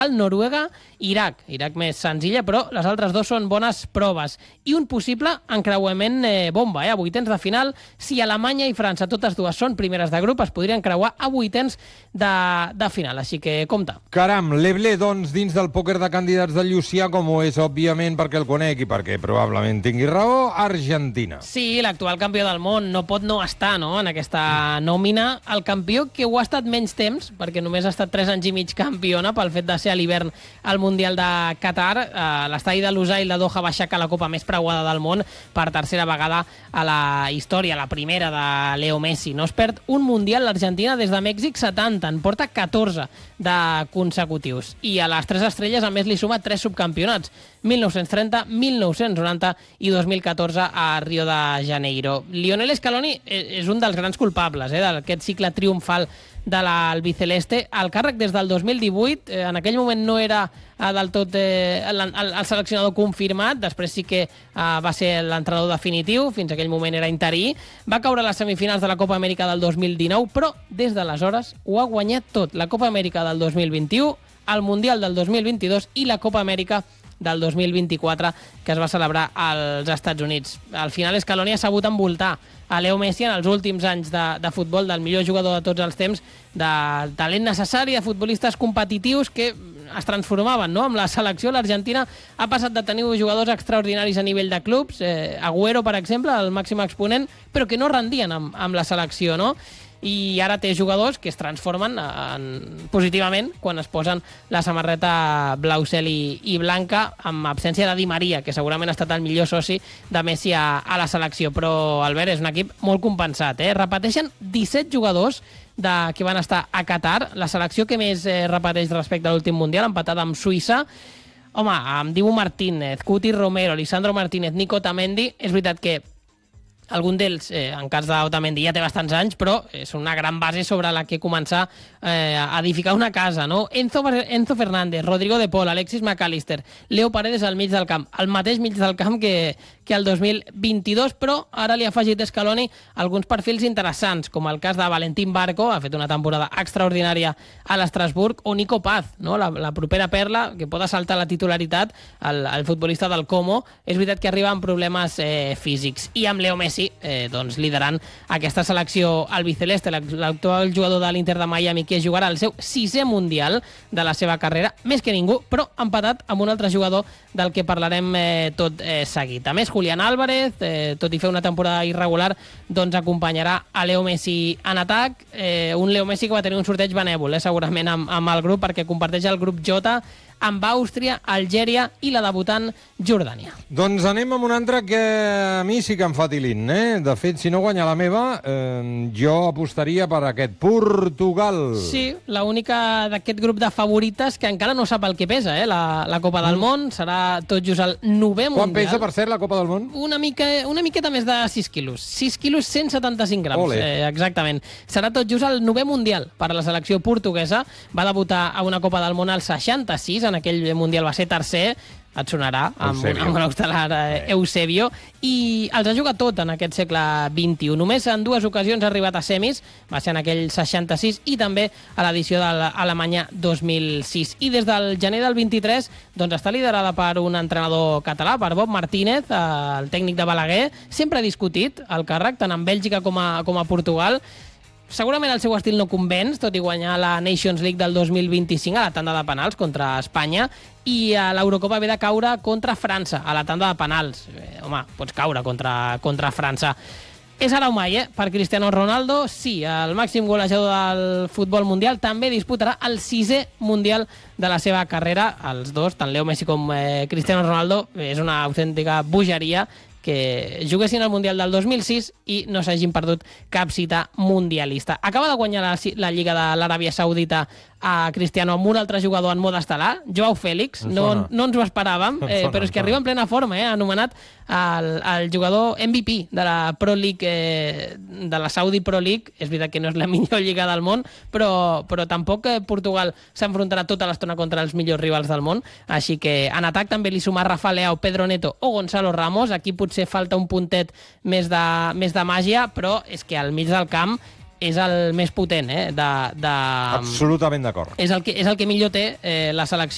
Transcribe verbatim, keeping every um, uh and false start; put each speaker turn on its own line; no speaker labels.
Noruega, Iraq. Iraq més senzilla, però les altres dues són bones proves. I un possible encreuament eh, bomba, eh? A vuitens de final, si Alemanya i França, totes dues són primeres de grup, es podrien creuar a vuitens de, de final. Així que, compte.
Caram, l'Eble, doncs, dins del pòquer de candidats de Llucià, com ho és, òbviament, perquè el conec i perquè probablement tingui raó, Argentina.
Sí, l'actual campió del món no pot no estar, no?, en aquesta nòmina. El campió que ho ha estat menys temps, perquè només ha estat tres anys i mig campiona pel fet de ser a l'hivern al Mundial de Qatar. Eh, L'estadi de Lusail de Doha va aixecar la copa més preuada del món per tercera vegada a la història, la primera de Leo Messi. No es perd un Mundial l'Argentina des de Mèxic setanta, en porta catorze de consecutius. I a les tres estrelles, a més, li suma tres subcampionats, mil nou-cents trenta, mil nou-cents noranta i dos mil catorze a Rio de Janeiro. Lionel Scaloni és un dels grans culpables eh, d'aquest cicle triomfal de l'albiceleste. El càrrec des del dos mil divuit, eh, en aquell moment no era eh, del tot eh, el, el, el seleccionador confirmat, després sí que eh, va ser l'entrenador definitiu, fins aquell moment era interí, va caure a les semifinals de la Copa Amèrica del dos mil dinou, però des d'aleshores ho ha guanyat tot, la Copa Amèrica del dos mil vint-i-u, el Mundial del dos mil vint-i-dos i la Copa Amèrica del dos mil vint-i-quatre, que es va celebrar als Estats Units. Al final, Scaloni ha sabut envoltar a Leo Messi en els últims anys de, de futbol, del millor jugador de tots els temps, de talent necessari, de futbolistes competitius que es transformaven, no? Amb la selecció, l'Argentina ha passat de tenir jugadors extraordinaris a nivell de clubs, eh, Agüero, per exemple, el màxim exponent, però que no rendien amb, amb la selecció, no? I ara té jugadors que es transformen en, positivament quan es posen la samarreta blau cel i, i blanca, amb absència de Di Maria, que segurament ha estat el millor soci de Messi a, a la selecció. Però, Albert, és un equip molt compensat. Eh? Repeteixen disset jugadors de, que van estar a Qatar, la selecció que més eh, repeteix respecte a l'últim Mundial, empatada amb Suïssa. Home, amb Dibu Martínez, Cuti Romero, Lisandro Martínez, Nico Otamendi, és veritat que algun d'ells, eh, en cas d'Otamendi, ja té bastants anys, però és una gran base sobre la que començar eh, a edificar una casa, no? Enzo, Enzo Fernández, Rodrigo de Paul, Alexis McAllister, Leo Paredes al mig del camp, el mateix mig del camp que, que el dos mil vint-i-dos, però ara li ha afegit Scaloni alguns perfils interessants, com el cas de Valentín Barco, ha fet una temporada extraordinària a l'Estrasburg, o Nico Paz, no? la, la propera perla, que pot assaltar la titularitat, el, el futbolista del Como. És veritat que arriba amb problemes eh, físics. I amb Leo Messi, Eh, doncs liderant aquesta selecció albiceleste, l'actual jugador de l'Inter de Miami, que jugarà el seu sisè Mundial de la seva carrera, més que ningú, però empatat amb un altre jugador del que parlarem eh, tot eh, seguit. A més, Julián Álvarez, eh, tot i fer una temporada irregular, doncs acompanyarà a Leo Messi en atac, eh, un Leo Messi que va tenir un sorteig benèvol, eh, segurament amb, amb el grup, perquè comparteix el grup J amb Àustria, Algèria i la debutant Jordània.
Doncs anem amb un altre que a mi sí que em fa tilint, eh? De fet, si no guanya la meva, eh, jo apostaria per aquest Portugal.
Sí, l'única d'aquest grup de favorites que encara no sap el que pesa, eh? La, la Copa del Món serà tot just el novè Mundial.
Quan pesa, per cert, la Copa del Món?
Una, mica, una miqueta més de sis quilos. sis quilos, cent setanta-cinc grams. Eh, exactament. Serà tot just el novè Mundial per a la selecció portuguesa. Va debutar a una Copa del Món al seixanta-sis, en aquell Mundial va ser tercer, et sonarà, amb, un, amb l'austelar eh, Eusebio, i els ha jugat tot en aquest segle vint-i-u. Només en dues ocasions ha arribat a semis, va ser en aquell seixanta-sis i també a l'edició de l'Alemanya dos mil sis. I des del gener del vint-i-tres doncs està liderada per un entrenador català, per Bob Martínez, eh, el tècnic de Balaguer. Sempre ha discutit el càrrec, tant en Bèlgica com a, com a Portugal. Segurament el seu estil no convenç, tot i guanyar la Nations League del dos mil vint-i-cinc a la tanda de penals contra Espanya, i a l'Eurocopa ve de caure contra França, a la tanda de penals. Eh, home, pots caure contra, contra França. És ara o mai, eh? Per Cristiano Ronaldo, sí, el màxim golejador del futbol mundial, també disputarà el sisè Mundial de la seva carrera. Els dos, tant Leo Messi com eh, Cristiano Ronaldo, és una autèntica bogeria que juguessin al Mundial del dos mil sis i no s'hagin perdut cap cita mundialista. Acaba de guanyar la, la Lliga de l'Aràbia Saudita a Cristiano amb un altre jugador en mode estel·lar, Joao Félix. No, no ens ho esperàvem, eh, però és que arriba en plena forma, eh? Anomenat el, el jugador M V P de la Pro League, eh, de la Saudi Pro League. És veritat que no és la millor lliga del món, però, però tampoc eh, Portugal s'enfrontarà tota l'estona contra els millors rivals del món. Així que en atac també li suma Rafa Leao, Pedro Neto o Gonzalo Ramos. Aquí potser falta un puntet més de, més de màgia, però és que al mig del camp és el més potent, eh? De, de...
Absolutament d'acord.
És el que, és el que millor té eh, la selecció